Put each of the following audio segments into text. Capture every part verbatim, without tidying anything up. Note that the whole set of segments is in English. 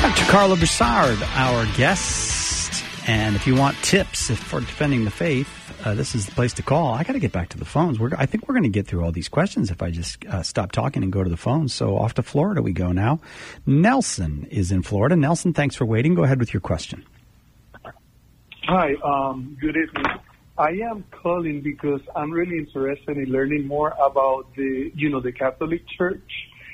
Doctor Carlo Broussard, our guest. And if you want tips for defending the faith, uh, this is the place to call. I got to get back to the phones. We're, I think we're going to get through all these questions if I just uh, stop talking and go to the phones. So off to Florida we go now. Nelson is in Florida. Nelson, thanks for waiting. Go ahead with your question. Hi, um, good evening. I am calling because I'm really interested in learning more about the, you know, the Catholic Church.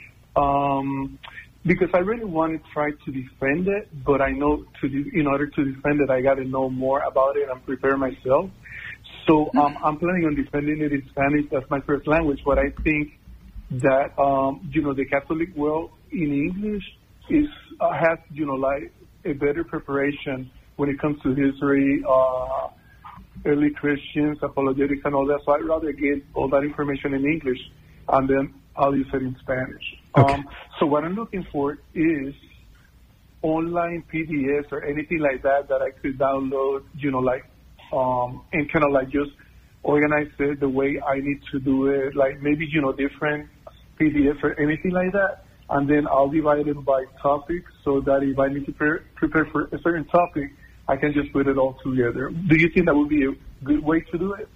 Um, because I really want to try to defend it, but I know to de- in order to defend it, I got to know more about it and prepare myself. So um, I'm planning on defending it in Spanish as my first language, but I think that, um, you know, the Catholic world in English is uh, has, you know, like a better preparation when it comes to history, uh, early Christians, apologetics, and all that. So I'd rather get all that information in English, and then I'll use it in Spanish. Okay. Um, so what I'm looking for is online P D Fs or anything like that that I could download, you know, like, um, and kind of like just organize it the way I need to do it, like maybe, you know, different P D Fs or anything like that. And then I'll divide it by topics so that if I need to prepare, prepare for a certain topic, I can just put it all together. Do you think that would be a good way to do it?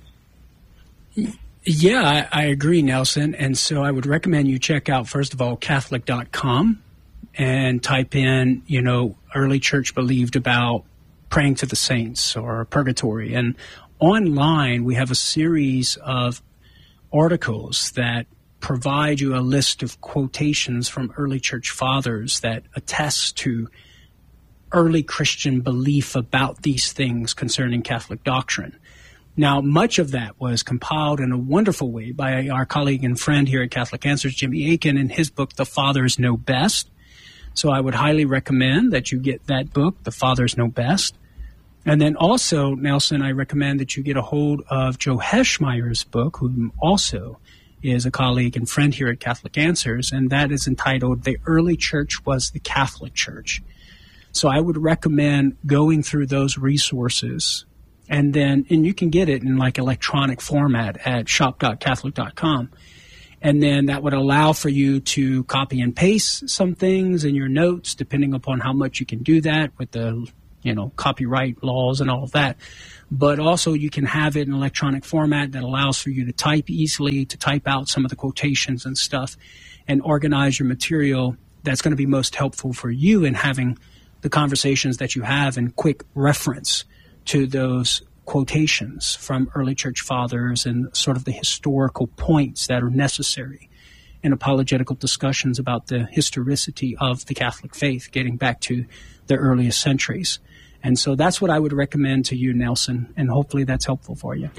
Yeah, I, I agree, Nelson. And so I would recommend you check out, first of all, Catholic dot com and type in, you know, early church believed about praying to the saints or purgatory. And online, we have a series of articles that provide you a list of quotations from early church fathers that attest to early Christian belief about these things concerning Catholic doctrine. Now, much of that was compiled in a wonderful way by our colleague and friend here at Catholic Answers, Jimmy Akin, in his book, The Fathers Know Best. So I would highly recommend that you get that book, The Fathers Know Best. And then also, Nelson, I recommend that you get a hold of Joe Heschmeyer's book, who also is a colleague and friend here at Catholic Answers, and that is entitled The Early Church Was the Catholic Church. So I would recommend going through those resources. And then, and you can get it in like electronic format at shop dot catholic dot com. And then that would allow for you to copy and paste some things in your notes, depending upon how much you can do that with the, you know, copyright laws and all of that. But also you can have it in electronic format that allows for you to type easily, to type out some of the quotations and stuff, and organize your material that's going to be most helpful for you in having the conversations that you have in quick reference to those quotations from early church fathers and sort of the historical points that are necessary in apologetical discussions about the historicity of the Catholic faith, getting back to the earliest centuries. And so that's what I would recommend to you, Nelson, and hopefully that's helpful for you.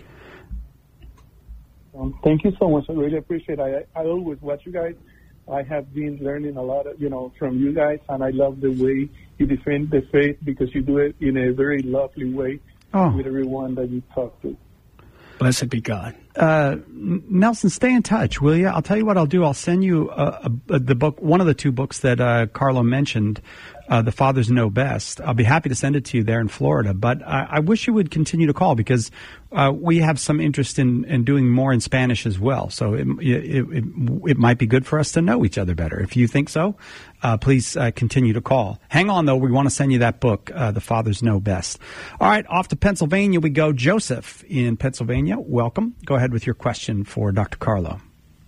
Um, thank you so much. I really appreciate it. I, I always watch you guys. I have been learning a lot, of, you know, from you guys, and I love the way you defend the faith because you do it in a very lovely way oh. with everyone that you talk to. Blessed be God. Uh, Nelson, stay in touch, will you? I'll tell you what I'll do. I'll send you uh, a, the book, one of the two books that uh, Carlo mentioned, uh, The Fathers Know Best. I'll be happy to send it to you there in Florida. But I, I wish you would continue to call because uh, we have some interest in, in doing more in Spanish as well. So it, it, it, it might be good for us to know each other better. If you think so, uh, please uh, continue to call. Hang on, though. We want to send you that book, uh, The Fathers Know Best. All right, off to Pennsylvania we go. Joseph in Pennsylvania, welcome. Go ahead with your question for Doctor Carlo.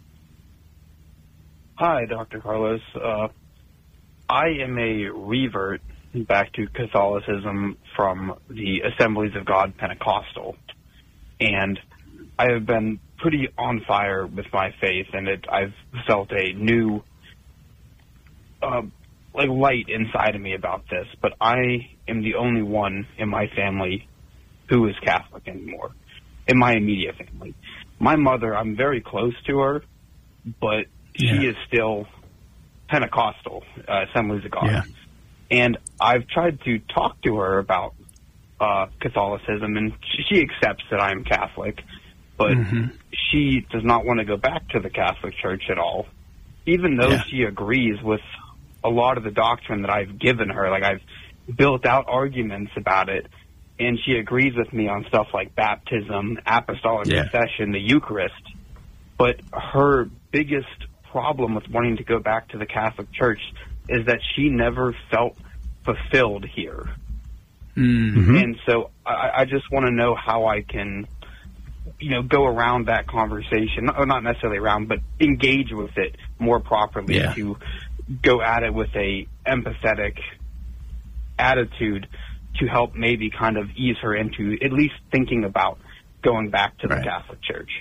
Hi, Doctor Carlos. Uh, I am a revert back to Catholicism from the Assemblies of God Pentecostal, and I have been pretty on fire with my faith, and it, I've felt a new uh, like light inside of me about this, but I am the only one in my family who is Catholic anymore, in my immediate family. My mother, I'm very close to her, but yeah. she is still Pentecostal, uh, Assemblies of God. Yeah. And I've tried to talk to her about uh, Catholicism, and she, she accepts that I'm Catholic, but mm-hmm. she does not want to go back to the Catholic Church at all, even though yeah. she agrees with a lot of the doctrine that I've given her. Like, I've built out arguments about it, and she agrees with me on stuff like baptism, apostolic yeah. confession, the Eucharist. But her biggest problem with wanting to go back to the Catholic Church is that she never felt fulfilled here. Mm-hmm. And so I, I just want to know how I can, you know, go around that conversation, or not necessarily around, but engage with it more properly, yeah. to go at it with a empathetic attitude to help maybe kind of ease her into at least thinking about going back to the right. Catholic Church.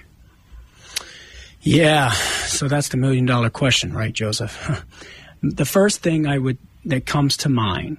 Yeah, so that's the million dollar question, right, Joseph? The first thing I would that comes to mind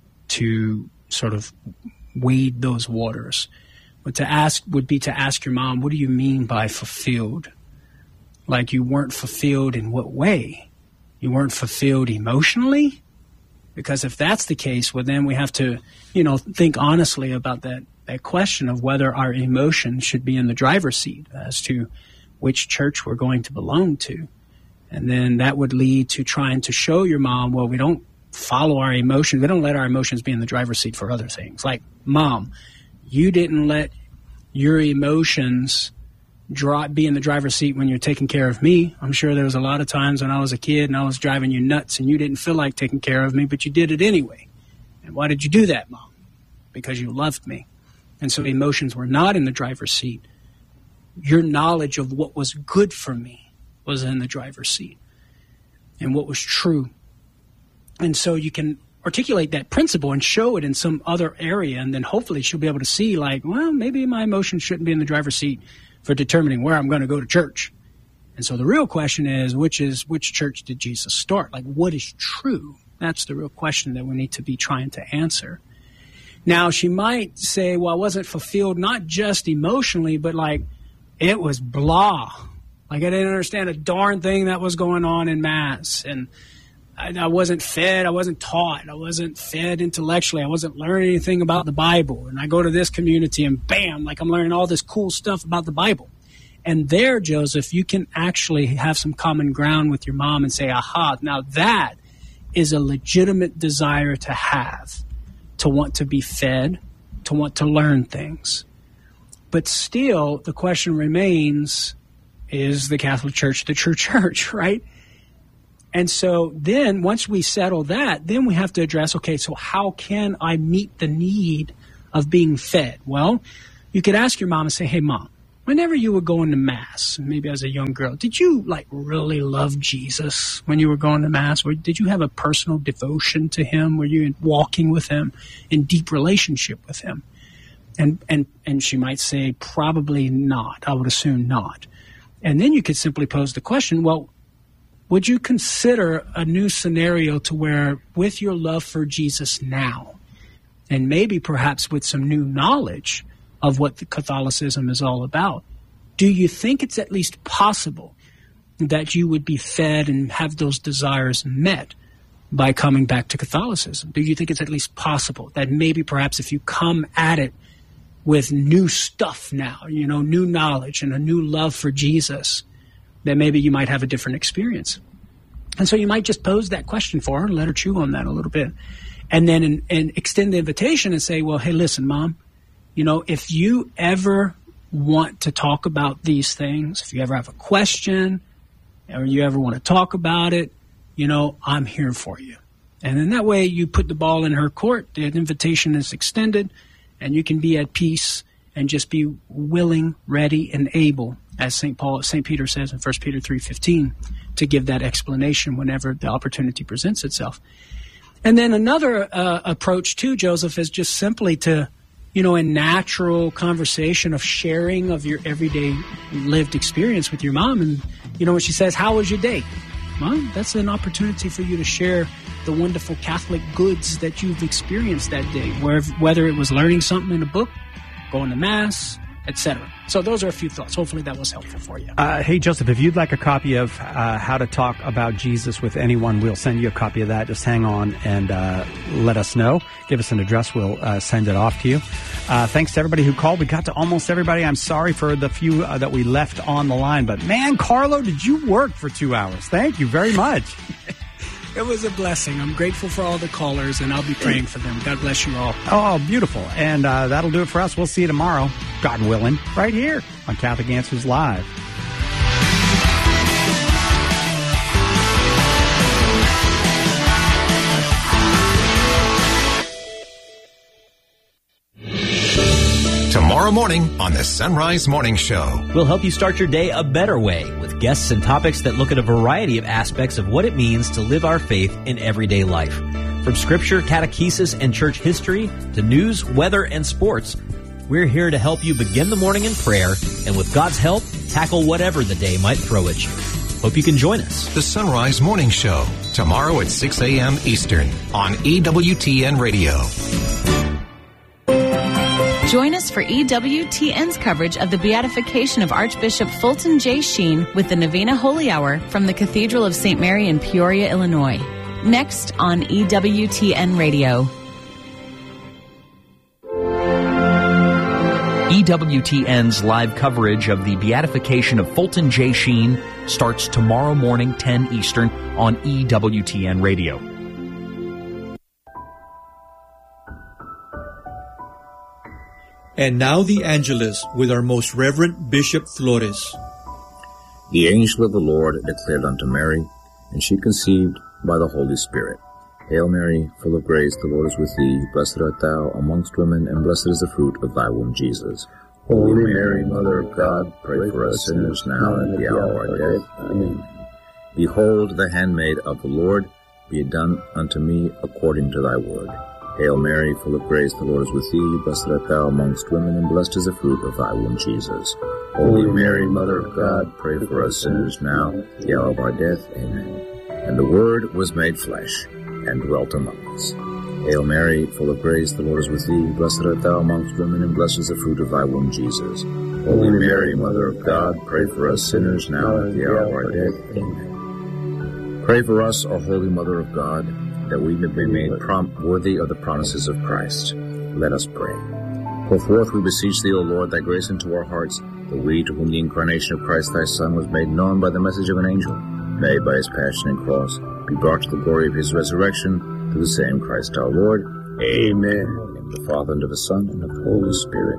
to sort of wade those waters would to ask would be to ask your mom, what do you mean by fulfilled? Like, you weren't fulfilled in what way? You weren't fulfilled emotionally? Because if that's the case, well, then we have to, you know, think honestly about that, that question of whether our emotions should be in the driver's seat as to which church we're going to belong to. And then that would lead to trying to show your mom, well, we don't follow our emotions. We don't let our emotions be in the driver's seat for other things. Like, Mom, you didn't let your emotions draw, be in the driver's seat when you're taking care of me. I'm sure there was a lot of times when I was a kid and I was driving you nuts and you didn't feel like taking care of me, but you did it anyway. And why did you do that, Mom? Because you loved me. And so emotions were not in the driver's seat. Your knowledge of what was good for me was in the driver's seat and what was true. And so you can articulate that principle and show it in some other area, and then hopefully she'll be able to see, like, well, maybe my emotions shouldn't be in the driver's seat for determining where I'm going to go to church. And so the real question is, which is which church did Jesus start? Like, what is true? That's the real question that we need to be trying to answer. Now, she might say, well, I wasn't fulfilled not just emotionally, but like it was blah. Like, I didn't understand a darn thing that was going on in Mass. And I, I wasn't fed. I wasn't taught. I wasn't fed intellectually. I wasn't learning anything about the Bible. And I go to this community and bam, like I'm learning all this cool stuff about the Bible. And there, Joseph, you can actually have some common ground with your mom and say, aha, now that is a legitimate desire to have, to want to be fed, to want to learn things. But still, the question remains, is the Catholic Church the true church, right? And so then once we settle that, then we have to address, okay, so how can I meet the need of being fed? Well, you could ask your mom and say, hey, Mom, whenever you were going to Mass, maybe as a young girl, did you like really love Jesus when you were going to Mass? Or did you have a personal devotion to him? Were you walking with him in deep relationship with him? And, and, and she might say, probably not. I would assume not. And then you could simply pose the question, well, would you consider a new scenario to where with your love for Jesus now, and maybe perhaps with some new knowledge of what the Catholicism is all about, do you think it's at least possible that you would be fed and have those desires met by coming back to Catholicism? Do you think it's at least possible that maybe perhaps if you come at it with new stuff now, you know, new knowledge and a new love for Jesus, that maybe you might have a different experience? And so you might just pose that question for her and let her chew on that a little bit. And then in, and extend the invitation and say, well, hey, listen, Mom, you know, if you ever want to talk about these things, if you ever have a question or you ever want to talk about it, you know, I'm here for you. And then that way you put the ball in her court, the invitation is extended, and you can be at peace and just be willing, ready, and able, as Saint Paul, Saint Peter says in First Peter three fifteen, to give that explanation whenever the opportunity presents itself. And then another uh, approach too, Joseph, is just simply to, you know, in natural conversation of sharing of your everyday lived experience with your mom. And, you know, when she says, how was your day? Well, that's an opportunity for you to share the wonderful Catholic goods that you've experienced that day, where, whether it was learning something in a book, going to Mass, et cetera. So those are a few thoughts. Hopefully that was helpful for you. Uh, hey, Joseph, if you'd like a copy of uh, How to Talk About Jesus with Anyone, we'll send you a copy of that. Just hang on and uh, let us know. Give us an address. We'll uh, send it off to you. Uh, thanks to everybody who called. We got to almost everybody. I'm sorry for the few uh, that we left on the line. But, man, Carlo, did you work for two hours? Thank you very much. It was a blessing. I'm grateful for all the callers, and I'll be praying for them. God bless you all. Oh, beautiful. And uh, that'll do it for us. We'll see you tomorrow, God willing, right here on Catholic Answers Live. tomorrow morning on the Sunrise Morning Show. We'll help you start your day a better way with guests and topics that look at a variety of aspects of what it means to live our faith in everyday life. From scripture, catechesis, and church history to news, weather, and sports, we're here to help you begin the morning in prayer and with God's help, tackle whatever the day might throw at you. Hope you can join us. The Sunrise Morning Show, tomorrow at six a.m. Eastern on E W T N Radio. Join us for E W T N's coverage of the beatification of Archbishop Fulton J. Sheen with the Novena Holy Hour from the Cathedral of Saint Mary in Peoria, Illinois. Next on E W T N Radio. E W T N's live coverage of the beatification of Fulton J. Sheen starts tomorrow morning, ten Eastern, on E W T N Radio. And now the Angelus with our most Reverend Bishop Flores. The angel of the Lord declared unto Mary, and she conceived by the Holy Spirit. Hail Mary, full of grace, the Lord is with thee. Blessed art thou amongst women, and blessed is the fruit of thy womb, Jesus. Holy Mary, Mother of God, pray for us sinners now and at the hour of our death. Amen. Behold, the handmaid of the Lord, be it done unto me according to thy word. Hail Mary, full of grace, the Lord is with thee. Blessed art thou amongst women, and blessed is the fruit of thy womb, Jesus. Holy Mary, Mother of God, pray for us sinners now and at the hour of our death. Amen. And the Word was made flesh, and dwelt among us. Hail Mary, full of grace, the Lord is with thee. Blessed art thou amongst women, and blessed is the fruit of thy womb, Jesus. Holy Mary, Mother of God, pray for us sinners now and at the hour of our death. Amen. Pray for us, O Holy Mother of God, that we may be made prom- worthy of the promises of Christ. Let us pray. Pour forth, we beseech thee, O Lord, thy grace into our hearts, that we, to whom the incarnation of Christ thy Son was made known by the message of an angel, may by his passion and cross be brought to the glory of his resurrection, through the same Christ our Lord. Amen. In the name of the Father, and of the Son, and of the Holy Spirit.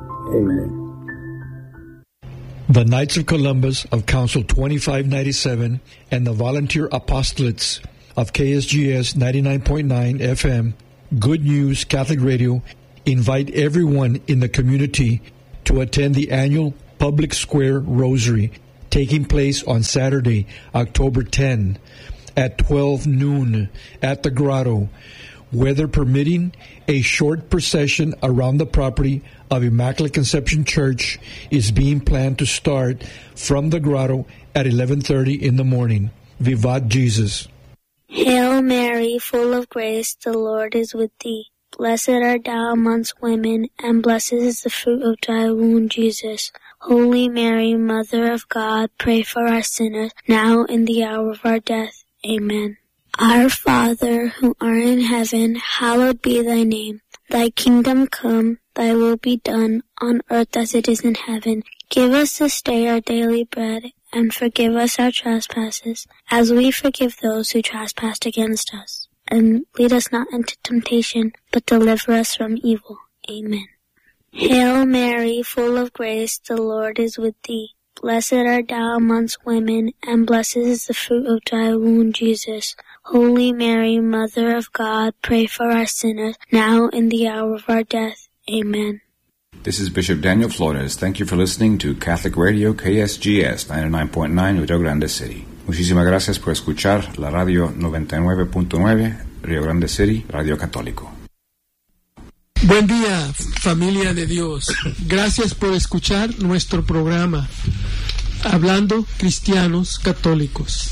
Amen. The Knights of Columbus of Council twenty-five ninety-seven and the Volunteer Apostolates of K S G S ninety-nine point nine F M, Good News Catholic Radio, invite everyone in the community to attend the annual Public Square Rosary, taking place on Saturday, October tenth, at twelve noon at the Grotto. Weather permitting, a short procession around the property of Immaculate Conception Church is being planned to start from the Grotto at eleven thirty in the morning. Vivat Jesus. Hail Mary, full of grace, the Lord is with thee. Blessed art thou amongst women, and blessed is the fruit of thy womb, Jesus. Holy Mary, Mother of God, pray for us sinners, now and in the hour of our death. Amen. Our Father, who art in heaven, hallowed be thy name. Thy kingdom come, thy will be done, on earth as it is in heaven. Give us this day our daily bread, and forgive us our trespasses, as we forgive those who trespass against us. And lead us not into temptation, but deliver us from evil. Amen. Hail Mary, full of grace, the Lord is with thee. Blessed art thou amongst women, and blessed is the fruit of thy womb, Jesus. Holy Mary, Mother of God, pray for us sinners, now and in the hour of our death. Amen. This is Bishop Daniel Flores. Thank you for listening to Catholic Radio K S G S ninety-nine point nine Rio Grande City. Muchísimas gracias por escuchar la radio noventa y nueve punto nueve Rio Grande City, Radio Católico. Buen día, familia de Dios. Gracias por escuchar nuestro programa Hablando Cristianos Católicos.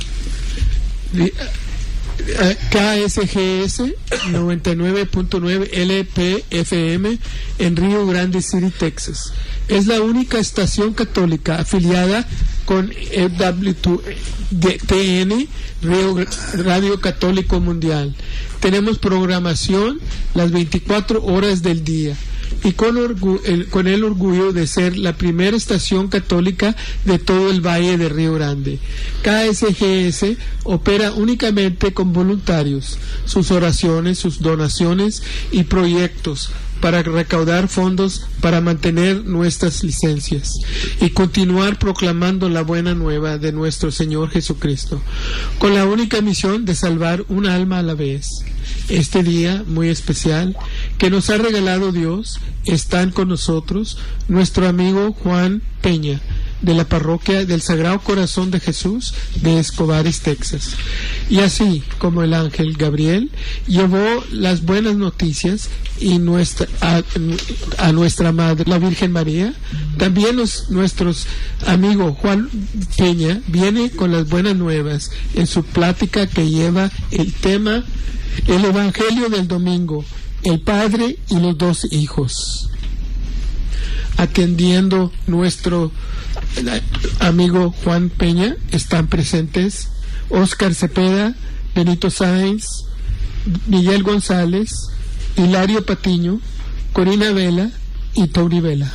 K S G S noventa y nueve punto nueve L P F M en Rio Grande City, Texas. Es la única estación católica afiliada con E W T N, Radio Católico Mundial. Tenemos programación las veinticuatro horas del día y con, orgu- el, con el orgullo de ser la primera estación católica de todo el Valle de Río Grande. K S G S opera únicamente con voluntarios. Sus oraciones, sus donaciones y proyectos para recaudar fondos para mantener nuestras licencias y continuar proclamando la buena nueva de nuestro Señor Jesucristo, con la única misión de salvar un alma a la vez. Este día muy especial que nos ha regalado Dios, están con nosotros nuestro amigo Juan Peña, de la parroquia del Sagrado Corazón de Jesús de Escobares, Texas. Y así como el ángel Gabriel llevó las buenas noticias y nuestra, a, a nuestra Madre, la Virgen María, también los, nuestros amigos Juan Peña viene con las buenas nuevas en su plática que lleva el tema el Evangelio del Domingo, el Padre y los dos hijos. Atendiendo nuestro amigo Juan Peña están presentes Óscar Cepeda, Benito Sáenz, Miguel González, Hilario Patiño, Corina Vela y Tauri Vela.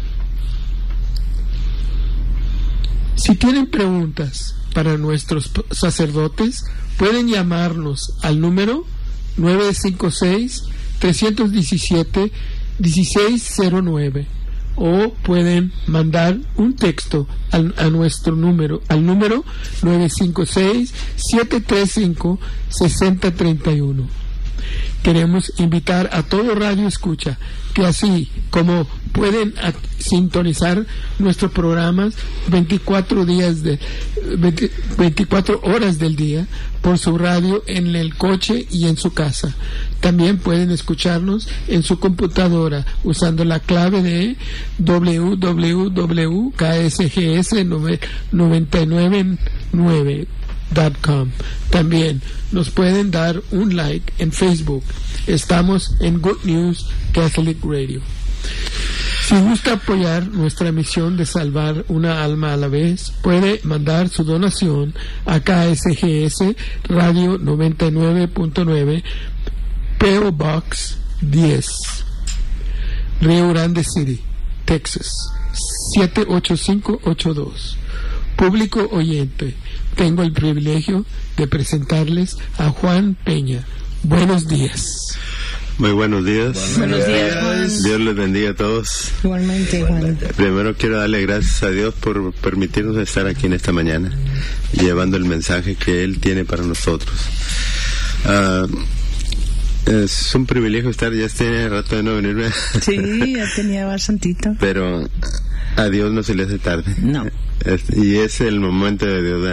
Si tienen preguntas para nuestros sacerdotes, pueden llamarnos al número nueve cinco seis, tres uno siete, uno seis cero nueve o pueden mandar un texto al, a nuestro número, al número nueve cinco seis, siete tres cinco, seis cero tres uno. Queremos invitar a todo Radio Escucha que así como pueden a, sintonizar nuestros programas veinticuatro días de veinte, veinticuatro horas del día por su radio en el coche y en su casa. También pueden escucharnos en su computadora usando la clave de doble u doble u doble u punto k s g s nueve nueve nueve punto com. También nos pueden dar un like en Facebook. Estamos en Good News Catholic Radio. Si gusta apoyar nuestra misión de salvar una alma a la vez, puede mandar su donación a K S G S Radio noventa y nueve punto nueve, P O Box diez, Rio Grande City, Texas siete ocho cinco ocho dos. Público oyente, tengo el privilegio de presentarles a Juan Peña. Buenos días. Muy buenos días. Buenos días, Juan. Dios les bendiga a todos. Igualmente, Juan. Primero quiero darle gracias a Dios por permitirnos estar aquí en esta mañana, llevando el mensaje que Él tiene para nosotros. Uh, es un privilegio estar, ya tiene rato de no venirme. Sí, ya tenía bastantito. Pero a Dios no se le hace tarde. No. Es, y es el momento de Dios.